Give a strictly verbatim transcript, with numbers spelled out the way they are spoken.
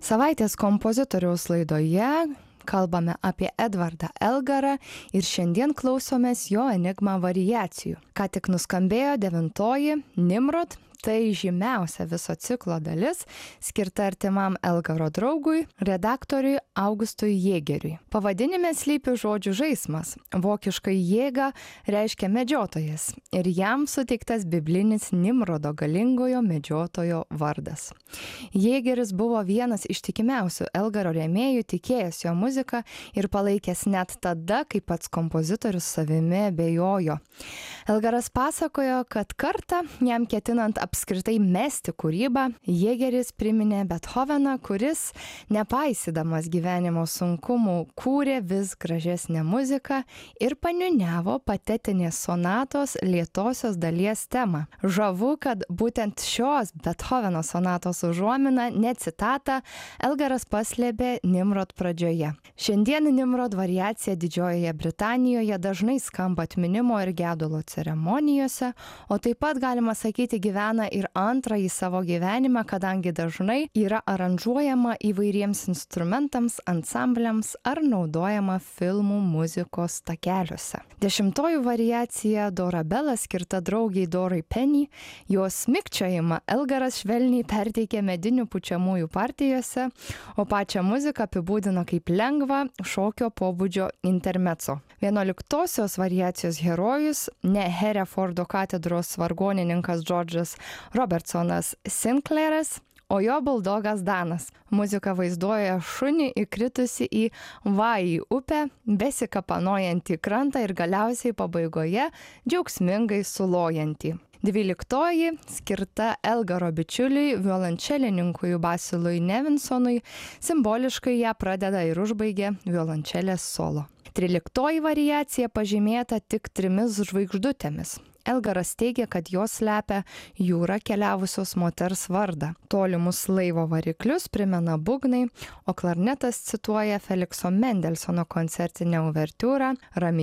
Savaitės kompozitoriaus laidoje kalbame apie Edvardą Elgarą ir šiandien klausomės jo Enigma variacijų. Ką tik nuskambėjo devintoji Nimrod, tai žymiausia viso ciklo dalis, skirta artimam Elgaro draugui, redaktoriui Augustui Jėgeriui. Pavadinime slypi žodžių žaismas. Vokiškai jėga reiškia medžiotojas ir jam suteiktas biblinis Nimrodo galingojo medžiotojo vardas. Jėgeris buvo vienas ištikimiausių Elgaro rėmėjų, tikėjęs jo muziką ir palaikęs net tada, kai pats kompozitorius savimi abejojo. Elgaras pasakojo, kad kartą jam ketinant apskritai mesti kūrybą, Jėgeris priminė Bethoveną, kuris, nepaisydamas gyvenimo sunkumų, kūrė vis gražesnę muziką ir paniuniavo patetinės sonatos lėtosios dalies temą. Žavu, kad būtent šios Bethoveno sonatos užuomina, ne citatą, Elgaras paslėpė Nimrod pradžioje. Šiandien Nimrod variacija Didžiojoje Britanijoje dažnai skamba atminimo ir gedulo ceremonijose, o taip pat galima sakyti gyvena ir antrąjį savo gyvenimą, kadangi dažnai yra aranžuojama įvairiems instrumentams, ansambliams ar naudojama filmų muzikos takeliuose. Dešimtoji variacija Dorabella skirta draugiai Dorai Penny, jos mikčiojimą Elgaras švelniai perteikė medinių pučiamųjų partijose, o pačią muziką apibūdino kaip lengvą šokio pobūdžio intermezzo. Vienuoliktosios variacijos herojus ne Herefordo katedros vargonininkas Džordžas Robertsonas Sinclairas, o jo buldogas Danas. Muzika vaizduoja šunį įkritusi į Vajį upę, besikapanojantį krantą ir galiausiai pabaigoje džiaugsmingai sulojantį. Dvyliktoji skirta Elgaro bičiuliui, violončelininkui Basilui Nevinsonui, simboliškai ją pradeda ir užbaigia violončelės solo. Tryliktoji variacija pažymėta tik trimis žvaigždutėmis. Elgaras teigia, kad jos slepia jūrą keliavusios moters vardą. Tolimus laivo variklius primena būgnai, o klarnetas cituoja Felikso Mendelsono koncertinę uvertiūrą Rami